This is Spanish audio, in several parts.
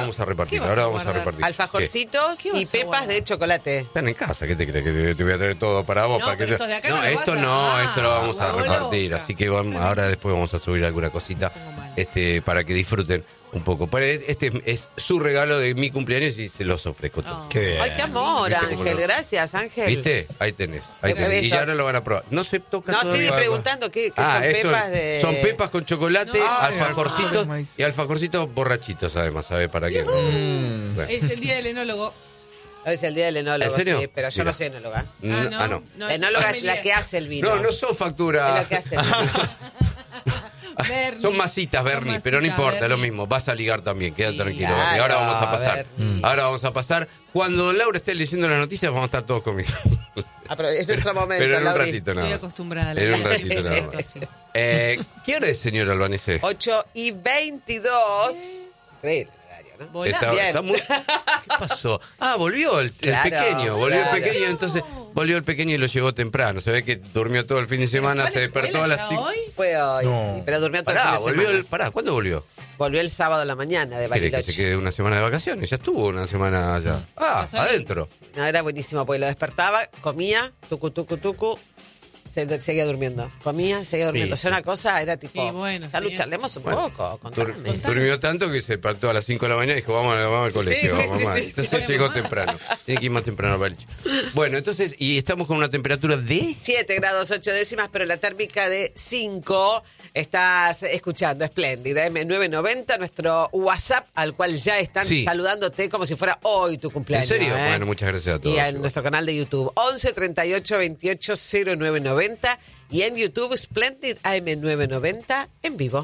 vamos a repartir, ahora vamos a repartir. Alfajorcitos y pepas de chocolate. Están en casa, ¿qué te crees? Que te voy a traer todo para vos. No, para pero que estos de acá no, no lo esto vas a- no, esto lo vamos a huevo repartir. loca. Así que ahora después vamos a subir alguna cosita para que disfruten un poco. Este es su regalo de mi cumpleaños y se los ofrezco todo. Qué bien. Ay, qué amor, ¿Viste cómo Ángel. lo- Gracias, Ángel. ¿Viste? Ahí tenés. Ahí Qué tenés. Y bello. ahora lo van a probar. No se toca No, todavía. estoy preguntando qué son eso, pepas de... son pepas con chocolate, Ay, alfajorcitos maíz. y alfajorcitos borrachitos, además, ¿sabes para qué? Bueno. Es el día del enólogo. Hoy es el día del enólogo, ¿En serio? sí, pero yo Mira. no soy enóloga. No. La enóloga es la que hace el vino. No sos factura. Es lo que hace el vino. Bernie. Son masitas, Bernie, Son pero no masitas, importa, Bernie. lo mismo. Vas a ligar también, queda Sí. tranquilo. Claro, Bernie. Ahora vamos a pasar. Bernie. Ahora vamos a pasar. Cuando Laura esté leyendo las noticias, vamos a estar todos comiendo. Pero es nuestro momento, Pero en un Lauri. ratito nada Estoy más. acostumbrada a la En un vida. ratito nada más. Sí. ¿Qué hora es, señor Albanese? 8:22. Increíble el horario, ¿no? Volá. Bien. ¿Qué pasó? Volvió el Claro, pequeño, volvió claro. el pequeño, entonces volvió el pequeño y lo llegó temprano. Se ve que durmió todo el fin de semana, ¿Fue a se la despertó escuela a las ya 5. hoy? Fue hoy, No. sí, pero durmió todo el fin de semana. ¿Cuándo volvió? Volvió el sábado a la mañana de ¿Quiere que Bariloche. se quede una semana de vacaciones? Ya estuvo una semana allá. Adentro. No, era buenísimo, porque lo despertaba, comía, tucu, seguía durmiendo. Comía, seguía durmiendo. Sí. O sea, una cosa era tipo, Sí, bueno, salud, sí. charlemos un Bueno, poco, contame. Durmió tanto que se despertó a las 5 de la mañana y dijo, vamos al colegio, Sí, sí, mamá. sí, sí, Entonces sí. llegó temprano. Tiene que ir más temprano al Bariloche. Bueno, entonces, y estamos con una temperatura de... 7 grados 8 décimas, pero la térmica de 5. Estás escuchando Espléndida, M990, nuestro WhatsApp, al cual ya están Sí. saludándote como si fuera hoy tu ¿En cumpleaños. serio? Bueno, muchas gracias a todos. Y en nuestro canal de YouTube, 11 38 28 0990. Y en YouTube, Splendid AM990 en vivo.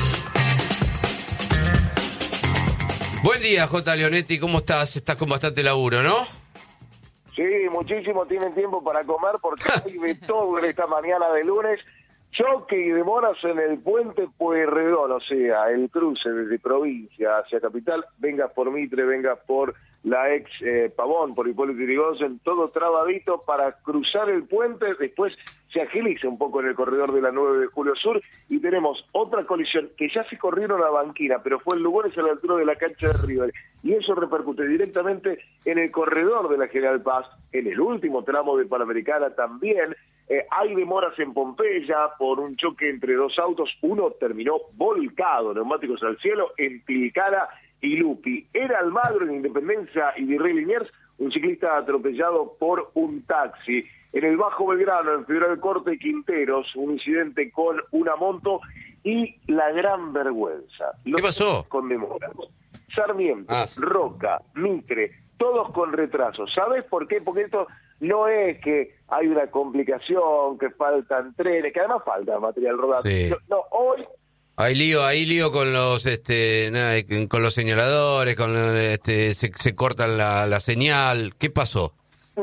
Buen día, J. Leonetti, ¿cómo estás? Estás con bastante laburo, ¿no? Sí, muchísimo tienen tiempo para comer porque hay de todo en esta mañana de lunes. Choque y demoras en el puente Pueyrredón, o sea, el cruce desde provincia hacia capital, venga por Mitre, venga por la ex Pavón, por Hipólito Yrigoyen, todo trabadito para cruzar el puente, después se agiliza un poco en el corredor de la 9 de Julio Sur y tenemos otra colisión que ya se corrieron a Banquina, pero fue en lugares a la altura de la cancha de River, y eso repercute directamente en el corredor de la General Paz, en el último tramo de Panamericana también. Hay demoras en Pompeya por un choque entre dos autos, uno terminó volcado, neumáticos al cielo, en Tilcara y Lupi. Era Almagro en Independencia y Virrey Liniers, un ciclista atropellado por un taxi. En el Bajo Belgrano, en Federal Corte Quinteros, un incidente con una moto y la gran vergüenza. ¿Qué pasó? Con demoras. Sarmiento, Sí. Roca, Mitre, todos con retraso. ¿Sabes por qué? Porque esto no es que hay una complicación, que faltan trenes, que además falta material rodado. Sí. No, hoy Hay lío con los con los señaladores, se cortan la señal. ¿Qué pasó?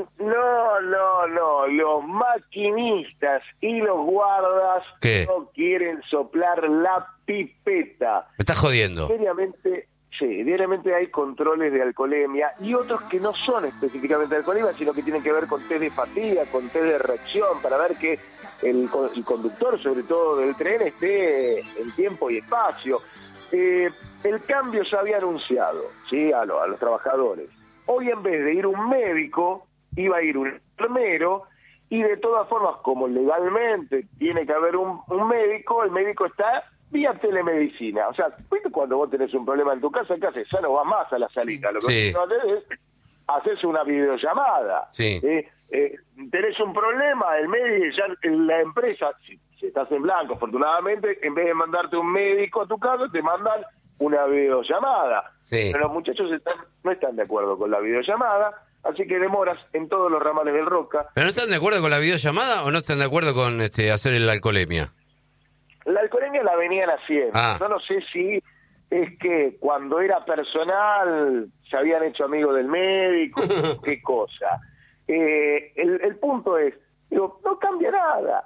no, los maquinistas y los guardas ¿Qué? no quieren soplar la pipeta. Me estás jodiendo. Diariamente hay controles de alcoholemia y otros que no son específicamente de alcoholemia, sino que tienen que ver con test de fatiga, con test de reacción, para ver que el conductor, sobre todo del tren, esté en tiempo y espacio. El cambio se había anunciado, ¿sí? a los trabajadores. Hoy, en vez de ir un médico, iba a ir un enfermero, y de todas formas, como legalmente tiene que haber un médico, el médico está vía telemedicina. O sea, ¿viste cuando vos tenés un problema en tu casa? ¿Qué haces? Ya no vas más a la salita. Lo que Sí. no haces es haces una videollamada. Sí. Tenés un problema, el médico, ya la empresa, si estás en blanco, afortunadamente, en vez de mandarte un médico a tu casa, te mandan una videollamada. Sí. Pero los muchachos no están de acuerdo con la videollamada, así que demoras en todos los ramales del Roca. ¿Pero no están de acuerdo con la videollamada o no están de acuerdo con hacer la alcoholemia? La alcoholemia la venían haciendo. Ah. Yo no sé si es que cuando era personal se habían hecho amigos del médico, qué cosa. El punto es, no cambia nada.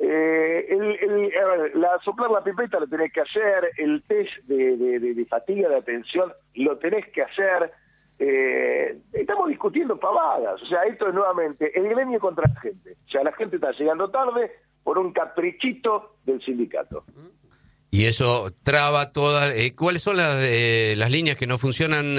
Soplar la pipeta lo tenés que hacer, el test de fatiga, de atención, lo tenés que hacer. Estamos discutiendo pavadas. O sea, esto es nuevamente el gremio contra la gente. O sea, la gente está llegando tarde por un caprichito del sindicato. Y eso traba todas... ¿Cuáles son las líneas que no funcionan